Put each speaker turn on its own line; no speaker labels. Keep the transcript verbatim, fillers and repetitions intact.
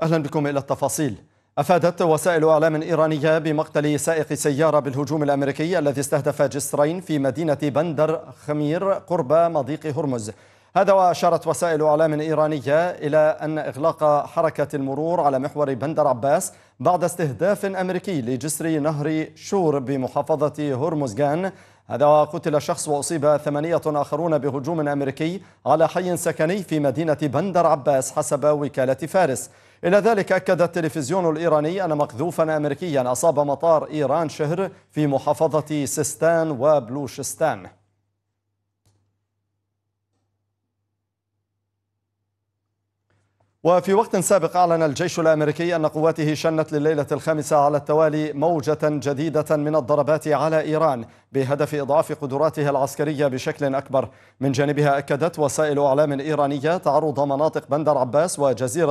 أهلا بكم إلى التفاصيل. أفادت وسائل إعلام إيرانية بمقتل سائق سيارة بالهجوم الأمريكي الذي استهدف جسرين في مدينة بندر خمير قرب مضيق هرمز. هذا وأشارت وسائل إعلام إيرانية إلى أن إغلاق حركة المرور على محور بندر عباس بعد استهداف أمريكي لجسر نهر شور بمحافظة هرمزغان. هذا وقتل شخص وأصيب ثمانية آخرون بهجوم أمريكي على حي سكني في مدينة بندر عباس حسب وكالة فارس. إلى ذلك أكد التلفزيون الإيراني أن مقذوفا أمريكيا أصاب مطار إيران شهر في محافظة سيستان وبلوشستان. وفي وقت سابق أعلن الجيش الأمريكي أن قواته شنت لليلة الخامسة على التوالي موجة جديدة من الضربات على إيران بهدف إضعاف قدراتها العسكرية بشكل أكبر. من جانبها أكدت وسائل إعلام إيرانية تعرض مناطق بندر عباس وجزيرة